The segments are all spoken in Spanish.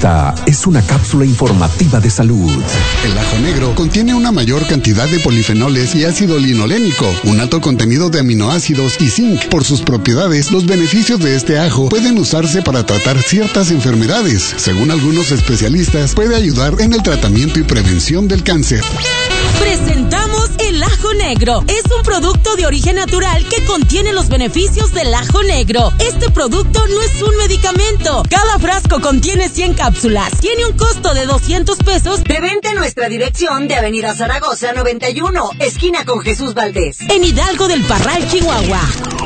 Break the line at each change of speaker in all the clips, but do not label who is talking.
Esta es una cápsula informativa de salud.
El ajo negro contiene una mayor cantidad de polifenoles y ácido linolénico, un alto contenido de aminoácidos y zinc. Por sus propiedades, los beneficios de este ajo pueden usarse para tratar ciertas enfermedades. Según algunos especialistas, puede ayudar en el tratamiento y prevención del cáncer.
Presentamos el ajo negro. Es un producto de origen natural que contiene los beneficios del ajo negro. Este producto no es un medicamento. Cada frasco contiene 100 cápsulas. Tiene un costo de 200 pesos.
De venta en nuestra dirección de Avenida Zaragoza 91, esquina con Jesús Valdés.
En Hidalgo del Parral, Chihuahua.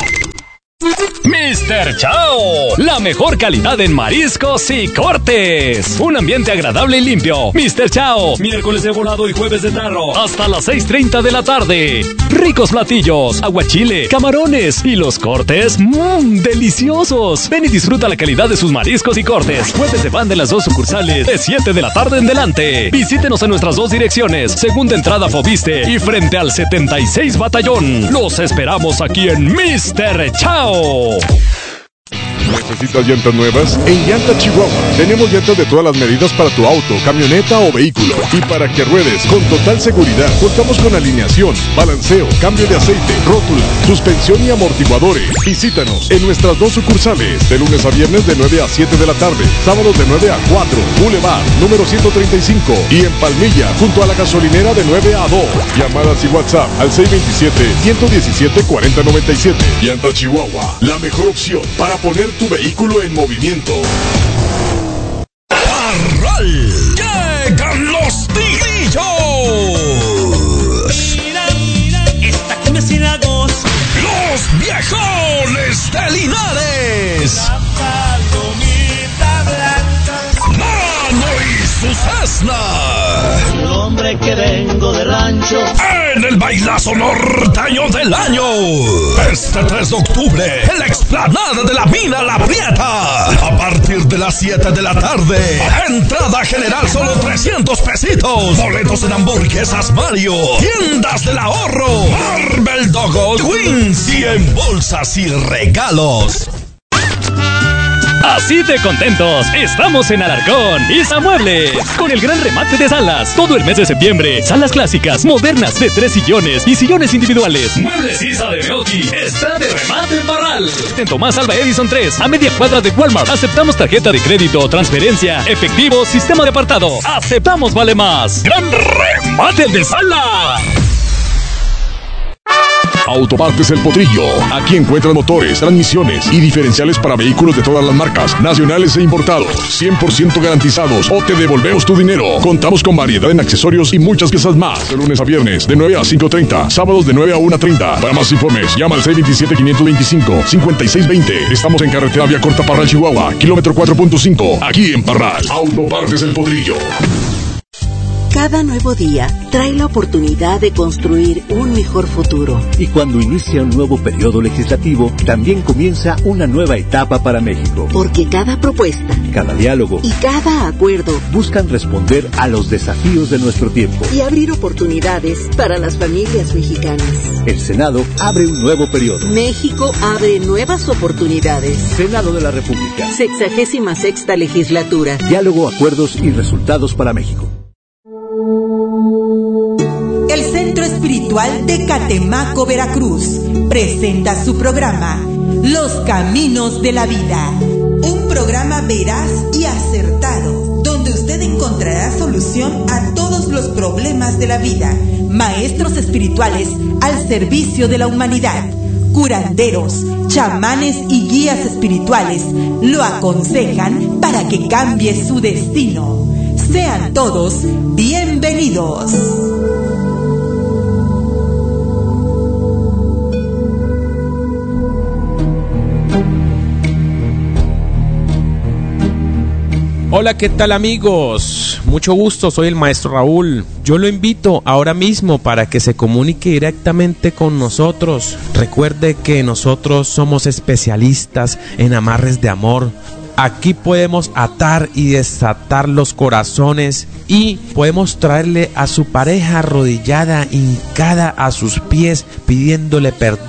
Mr. Chao, la mejor calidad en mariscos y cortes. Un ambiente agradable y limpio. Mr. Chao, miércoles de volado y jueves de tarro, hasta las 6:30 de la tarde. Ricos platillos, aguachile, camarones y los cortes, deliciosos. Ven y disfruta la calidad de sus mariscos y cortes. Jueves de pan de las dos sucursales, de 7 de la tarde en delante. Visítenos en nuestras dos direcciones, segunda entrada Fobiste y frente al 76 Batallón. Los esperamos aquí en Mr. Chao.
¿Necesitas llantas nuevas? En Llanta Chihuahua tenemos llantas de todas las medidas para tu auto, camioneta o vehículo. Y para que ruedes con total seguridad, contamos con alineación, balanceo, cambio de aceite, rótula, suspensión y amortiguadores. Visítanos en nuestras dos sucursales, de lunes a viernes de 9 a 7 de la tarde, sábados de 9 a 4, Boulevard, número 135, y en Palmilla, junto a la gasolinera de 9 a 2. Llamadas y WhatsApp al 627-117-4097. Llanta Chihuahua, la mejor opción para poner tu vehículo en movimiento.
¡Parral! ¡Llegan los tigrillos!
Mira, esta cumbia sí la gozo.
¡Los viejones de Linares!
La palomita blanca.
¡Mano y Susesna!
El hombre que vengo de rancho.
En el bailazo norteño del año. Este 3 de octubre, en la explanada de la Mina La Prieta. A partir de las 7 de la tarde. Entrada general solo 300 pesitos. Boletos en Hamburguesas Mario. Tiendas del ahorro. Marvel Dogo Twins. Y en bolsas y regalos.
Así de contentos, estamos en Alarcón Isa Muebles, con el gran remate de salas, todo el mes de septiembre, salas clásicas, modernas, de 3 sillones y sillones individuales. Muebles Isa de Meoki está de remate en Parral. En Tomás Alva Edison 3, a media cuadra de Walmart. Aceptamos tarjeta de crédito, transferencia, efectivo, sistema de apartado. Aceptamos vale más. ¡Gran remate de sala!
Autopartes El Potrillo. Aquí encuentras motores, transmisiones y diferenciales para vehículos de todas las marcas, nacionales e importados, 100% garantizados o te devolvemos tu dinero. Contamos con variedad en accesorios y muchas piezas más. De lunes a viernes, de 9 a 5:30, sábados de 9 a 1:30. Para más informes, llama al 627-525-5620. Estamos en carretera Vía Corta Parral, Chihuahua, kilómetro 4.5, aquí en Parral. Autopartes El Potrillo.
Cada nuevo día trae la oportunidad de construir un mejor futuro.
Y cuando inicia un nuevo periodo legislativo, también comienza una nueva etapa para México.
Porque cada propuesta,
cada diálogo
y cada acuerdo
buscan responder a los desafíos de nuestro tiempo
y abrir oportunidades para las familias mexicanas.
El Senado abre un nuevo periodo.
México abre nuevas oportunidades.
Senado de la República.
66ª legislatura.
Diálogo, acuerdos y resultados para México.
El Centro Espiritual de Catemaco, Veracruz, presenta su programa Los Caminos de la Vida. Un programa veraz y acertado, donde usted encontrará solución a todos los problemas de la vida. Maestros espirituales al servicio de la humanidad. Curanderos, chamanes y guías espirituales lo aconsejan para que cambie su destino. Sean todos bienvenidos.
Hola, ¿qué tal amigos? Mucho gusto, soy el maestro Raúl. Yo lo invito ahora mismo para que se comunique directamente con nosotros. Recuerde que nosotros somos especialistas en amarres de amor. Aquí podemos atar y desatar los corazones y podemos traerle a su pareja arrodillada, hincada a sus pies, pidiéndole perdón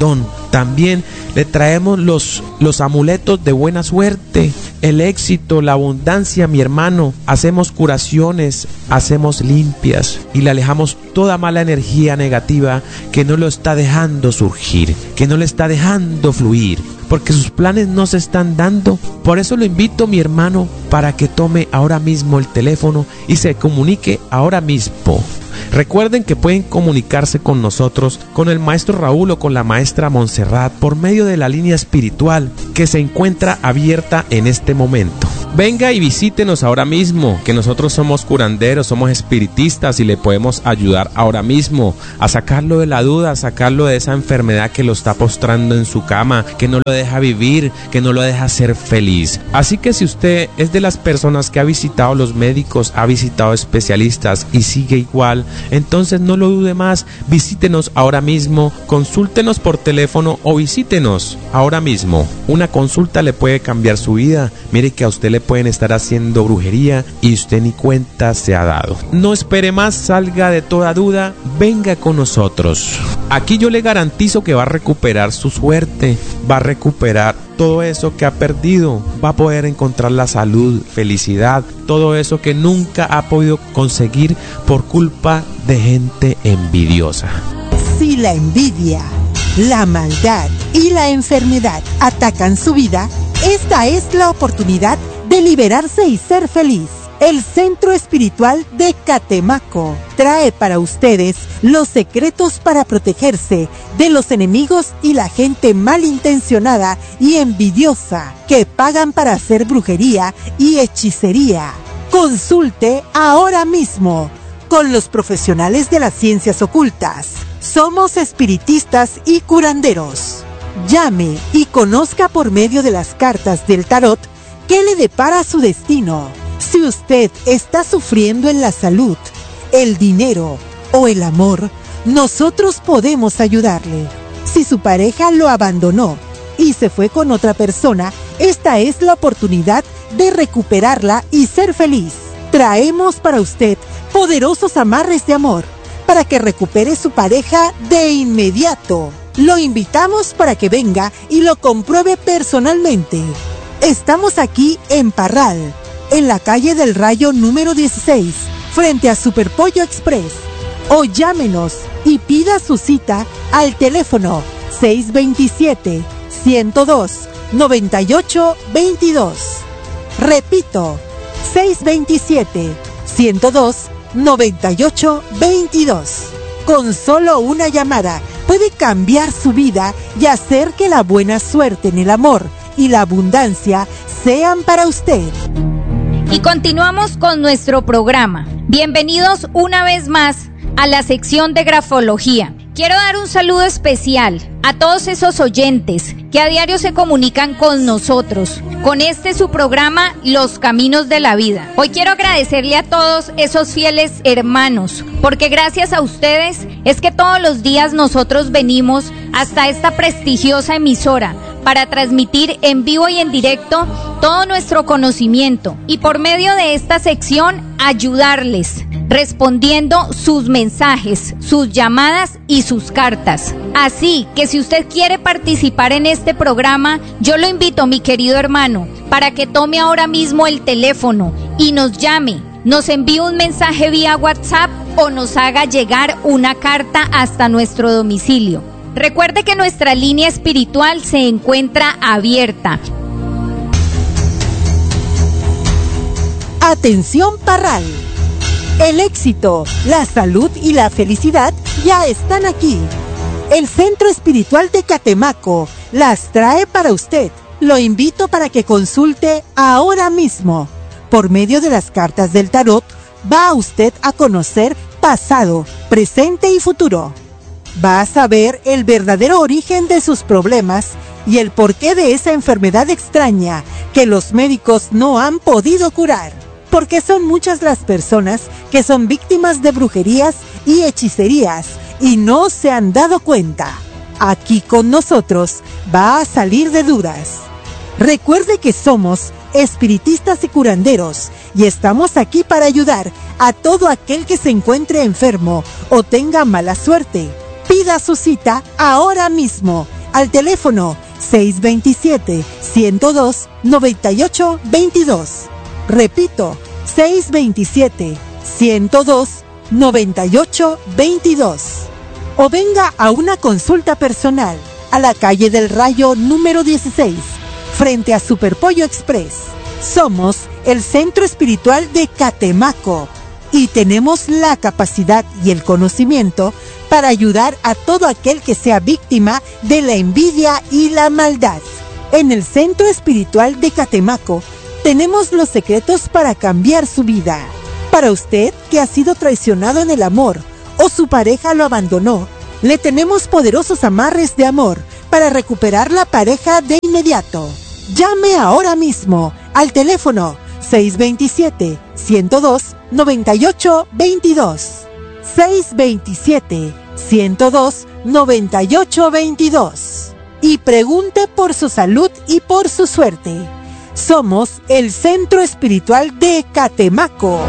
También le traemos los amuletos de buena suerte, el éxito, la abundancia, mi hermano. Hacemos curaciones, hacemos limpias y le alejamos toda mala energía negativa que no lo está dejando surgir, que no le está dejando fluir, porque sus planes no se están dando. Por eso lo invito, mi hermano, para que tome ahora mismo el teléfono y se comunique ahora mismo. Recuerden que pueden comunicarse con nosotros, con el maestro Raúl o con la maestra Montserrat por medio de la línea espiritual que se encuentra abierta en este momento. Venga y visítenos ahora mismo, que nosotros somos curanderos, somos espiritistas y le podemos ayudar ahora mismo a sacarlo de la duda, a sacarlo de esa enfermedad que lo está postrando en su cama, que no lo deja vivir, que no lo deja ser feliz. Así que si usted es de las personas que ha visitado los médicos, ha visitado especialistas y sigue igual, entonces no lo dude más, visítenos ahora mismo, consúltenos por teléfono o visítenos ahora mismo. Una consulta le puede cambiar su vida. Mire que a usted le pueden estar haciendo brujería y usted ni cuenta se ha dado. No espere más, salga de toda duda, venga con nosotros. Aquí yo le garantizo que va a recuperar su suerte, va a recuperar todo eso que ha perdido, va a poder encontrar la salud, felicidad, todo eso que nunca ha podido conseguir por culpa de gente envidiosa.
Si la envidia, la maldad y la enfermedad atacan su vida, esta es la oportunidad de liberarse y ser feliz. El Centro Espiritual de Catemaco trae para ustedes los secretos para protegerse de los enemigos y la gente malintencionada y envidiosa que pagan para hacer brujería y hechicería. Consulte ahora mismo con los profesionales de las ciencias ocultas. Somos espiritistas y curanderos. Llame y conozca por medio de las cartas del tarot qué le depara su destino. Si usted está sufriendo en la salud, el dinero o el amor, nosotros podemos ayudarle. Si su pareja lo abandonó y se fue con otra persona, esta es la oportunidad de recuperarla y ser feliz. Traemos para usted poderosos amarres de amor para que recupere su pareja de inmediato. Lo invitamos para que venga y lo compruebe personalmente. Estamos aquí en Parral, en la calle del Rayo número 16, frente a Superpollo Express. O llámenos y pida su cita al teléfono 627-102-9822. Repito, 627-102-9822. Con solo una llamada puede cambiar su vida y hacer que la buena suerte en el amor y la abundancia sean para usted.
Y continuamos con nuestro programa. Bienvenidos una vez más a la sección de grafología. Quiero dar un saludo especial a todos esos oyentes que a diario se comunican con nosotros, con su programa Los Caminos de la Vida. Hoy quiero agradecerle a todos esos fieles hermanos, porque gracias a ustedes es que todos los días nosotros venimos hasta esta prestigiosa emisora para transmitir en vivo y en directo todo nuestro conocimiento y por medio de esta sección ayudarles, respondiendo sus mensajes, sus llamadas y sus cartas. Así que si usted quiere participar en este programa, yo lo invito, mi querido hermano, para que tome ahora mismo el teléfono y nos llame, nos envíe un mensaje vía WhatsApp o nos haga llegar una carta hasta nuestro domicilio. Recuerde que nuestra línea espiritual se encuentra abierta.
Atención Parral. El éxito, la salud y la felicidad ya están aquí. El Centro Espiritual de Catemaco las trae para usted. Lo invito para que consulte ahora mismo. Por medio de las cartas del tarot, va usted a conocer pasado, presente y futuro. Va a saber el verdadero origen de sus problemas y el porqué de esa enfermedad extraña que los médicos no han podido curar. Porque son muchas las personas que son víctimas de brujerías y hechicerías y no se han dado cuenta. Aquí con nosotros va a salir de dudas. Recuerde que somos espiritistas y curanderos y estamos aquí para ayudar a todo aquel que se encuentre enfermo o tenga mala suerte. Pida su cita ahora mismo
al teléfono 627-102-9822. Repito, 627-102-9822. O venga a una consulta personal a la calle del Rayo número 16, frente a Superpollo Express. Somos el Centro Espiritual de Catemaco y tenemos la capacidad y el conocimiento para ayudar a todo aquel que sea víctima de la envidia y la maldad. En el Centro Espiritual de Catemaco tenemos los secretos para cambiar su vida. Para usted que ha sido traicionado en el amor o su pareja lo abandonó, le tenemos poderosos amarres de amor para recuperar la pareja de inmediato. Llame ahora mismo al teléfono 627-102-9822. 627-102-9822. Y pregunte por su salud y por su suerte. Somos el Centro Espiritual de Catemaco.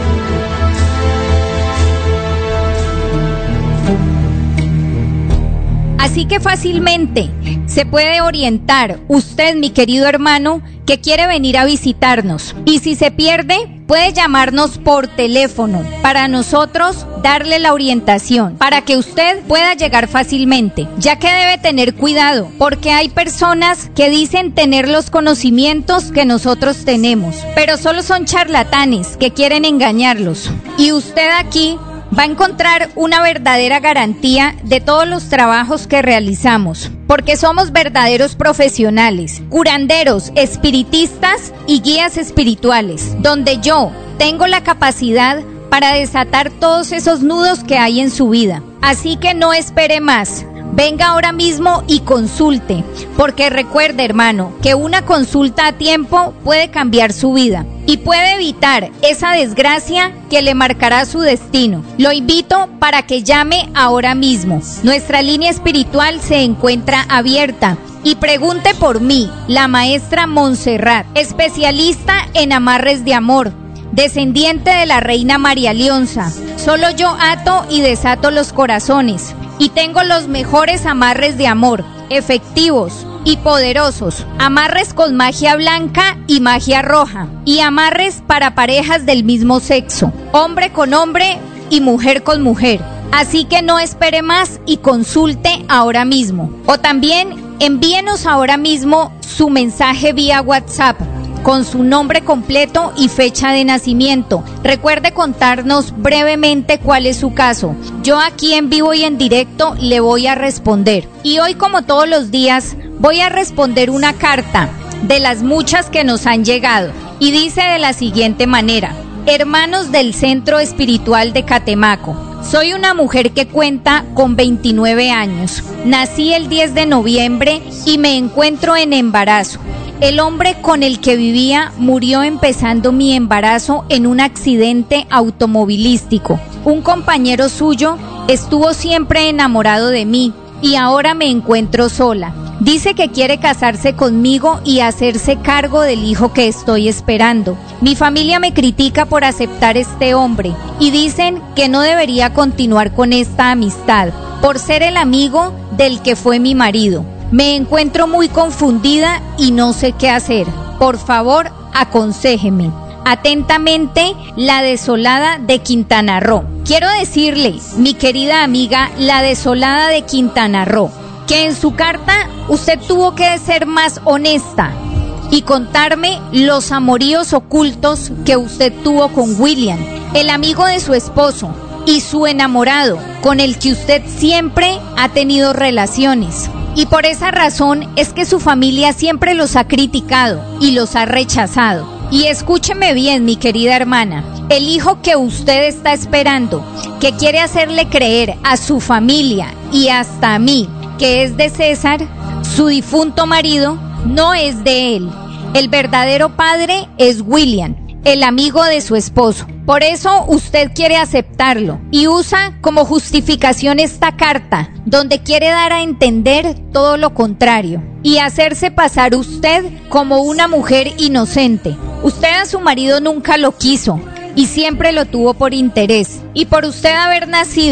Así que fácilmente se puede orientar usted, mi querido hermano, que quiere venir a visitarnos. Y si se pierde, puede llamarnos por teléfono para nosotros darle la orientación, para que usted pueda llegar fácilmente, ya que debe tener cuidado, porque hay personas que dicen tener los conocimientos que nosotros tenemos, pero solo son charlatanes que quieren engañarlos. Y usted aquí va a encontrar una verdadera garantía de todos los trabajos que realizamos, porque somos verdaderos profesionales, curanderos, espiritistas y guías espirituales, donde yo tengo la capacidad para desatar todos esos nudos que hay en su vida. Así que no espere más. Venga ahora mismo y consulte, porque recuerde, hermano, que una consulta a tiempo puede cambiar su vida y puede evitar esa desgracia que le marcará su destino. Lo invito para que llame ahora mismo. Nuestra línea espiritual se encuentra abierta. Y pregunte por mí, la maestra Montserrat, especialista en amarres de amor, descendiente de la reina María Leonza. Solo yo ato y desato los corazones. Y tengo los mejores amarres de amor, efectivos y poderosos. Amarres con magia blanca y magia roja. Y amarres para parejas del mismo sexo. Hombre con hombre y mujer con mujer. Así que no espere más y consulte ahora mismo. O también envíenos ahora mismo su mensaje vía WhatsApp con su nombre completo y fecha de nacimiento. Recuerde contarnos brevemente cuál es su caso. Yo aquí en vivo y en directo le voy a responder. Y hoy, como todos los días, voy a responder una carta de las muchas que nos han llegado. Y dice de la siguiente manera: hermanos del Centro Espiritual de Catemaco, soy una mujer que cuenta con 29 años. Nací el 10 de noviembre y me encuentro en embarazo. El hombre con el que vivía murió empezando mi embarazo en un accidente automovilístico. Un compañero suyo estuvo siempre enamorado de mí y ahora me encuentro sola. Dice que quiere casarse conmigo y hacerse cargo del hijo que estoy esperando. Mi familia me critica por aceptar este hombre y dicen que no debería continuar con esta amistad por ser el amigo del que fue mi marido. Me encuentro muy confundida y no sé qué hacer. Por favor, aconséjeme. Atentamente, la Desolada de Quintana Roo. Quiero decirle, mi querida amiga, la Desolada de Quintana Roo, que en su carta usted tuvo que ser más honesta y contarme los amoríos ocultos que usted tuvo con William, el amigo de su esposo y su enamorado, con el que usted siempre ha tenido relaciones. Y por esa razón es que su familia siempre los ha criticado y los ha rechazado. Y escúcheme bien, mi querida hermana, el hijo que usted está esperando, que quiere hacerle creer a su familia y hasta a mí que es de César, su difunto marido, no es de él. El verdadero padre es William, el amigo de su esposo. Por eso usted quiere aceptarlo y usa como justificación esta carta, donde quiere dar a entender todo lo contrario y hacerse pasar usted como una mujer inocente. Usted a su marido nunca lo quiso y siempre lo tuvo por interés, y por usted haber nacido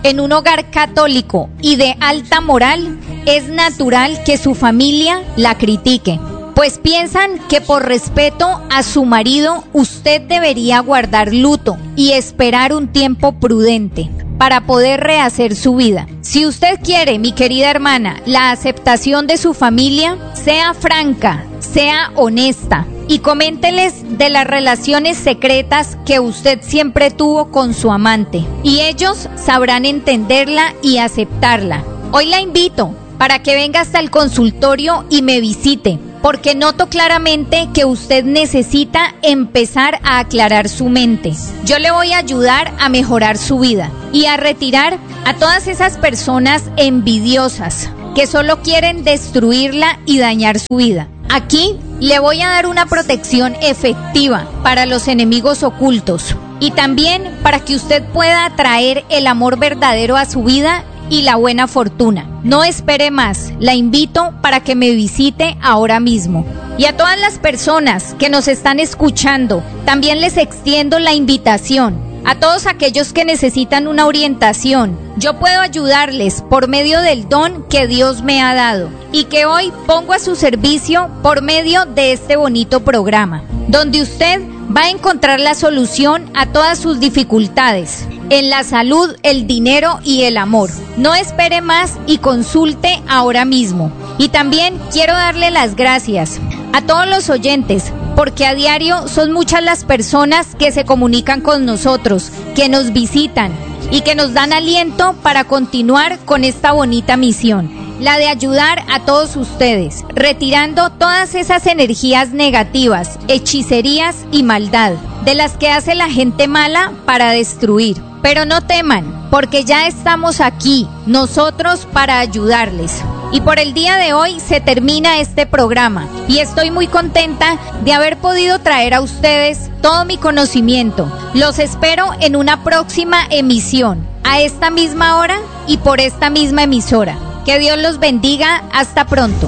en un hogar católico y de alta moral, es natural que su familia la critique, pues piensan que por respeto a su marido usted debería guardar luto y esperar un tiempo prudente para poder rehacer su vida. Si usted quiere, mi querida hermana, la aceptación de su familia, sea franca, sea honesta y coménteles de las relaciones secretas que usted siempre tuvo con su amante y ellos sabrán entenderla y aceptarla. Hoy la invito para que venga hasta el consultorio y me visite, porque noto claramente que usted necesita empezar a aclarar su mente. Yo le voy a ayudar a mejorar su vida y a retirar a todas esas personas envidiosas que solo quieren destruirla y dañar su vida. Aquí le voy a dar una protección efectiva para los enemigos ocultos y también para que usted pueda atraer el amor verdadero a su vida y la buena fortuna. No espere más, la invito para que me visite ahora mismo. Y a todas las personas que nos están escuchando, también les extiendo la invitación. A todos aquellos que necesitan una orientación, yo puedo ayudarles por medio del don que Dios me ha dado y que hoy pongo a su servicio por medio de este bonito programa, donde usted va a encontrar la solución a todas sus dificultades en la salud, el dinero y el amor. No espere más y consulte ahora mismo. Y también quiero darle las gracias a todos los oyentes, porque a diario son muchas las personas que se comunican con nosotros, que nos visitan y que nos dan aliento para continuar con esta bonita misión, la de ayudar a todos ustedes, retirando todas esas energías negativas, hechicerías y maldad, de las que hace la gente mala para destruir. Pero no teman, porque ya estamos aquí, nosotros para ayudarles. Y por el día de hoy se termina este programa y estoy muy contenta de haber podido traer a ustedes todo mi conocimiento. Los espero en una próxima emisión, a esta misma hora y por esta misma emisora. Que Dios los bendiga. Hasta pronto.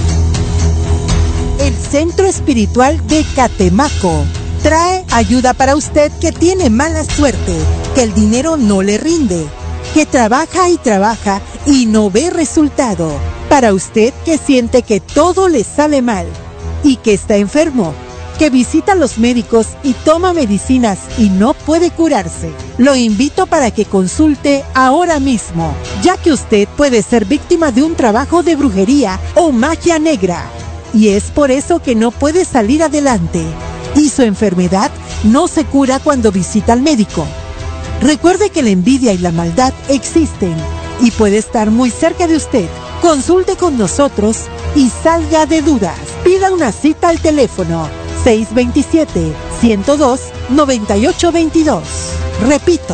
El Centro Espiritual de Catemaco trae ayuda para usted que tiene mala suerte, que el dinero no le rinde, que trabaja y no ve resultado. Para usted que siente que todo le sale mal y que está enfermo, que visita a los médicos y toma medicinas y no puede curarse. Lo invito para que consulte ahora mismo, ya que usted puede ser víctima de un trabajo de brujería o magia negra. Y es por eso que no puede salir adelante. Y su enfermedad no se cura cuando visita al médico. Recuerde que la envidia y la maldad existen y puede estar muy cerca de usted. Consulte con nosotros y salga de dudas. Pida una cita al teléfono 627-102-9822. Repito,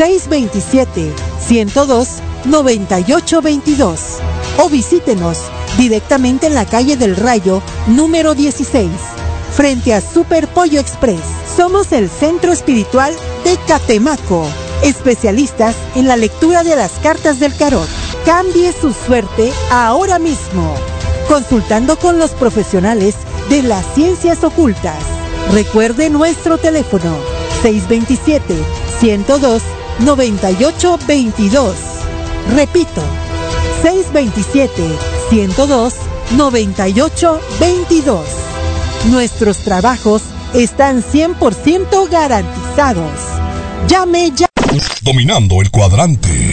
627-102-9822. O visítenos directamente en la calle del Rayo, número 16, frente a Super Pollo Express. Somos el Centro Espiritual de Catemaco, especialistas en la lectura de las cartas del tarot. Cambie su suerte ahora mismo, consultando con los profesionales de las ciencias ocultas. Recuerde nuestro teléfono 627-102-9822. Repito, 627-102-9822. Nuestros trabajos están 100% garantizados. Llame ya.
Dominando el cuadrante.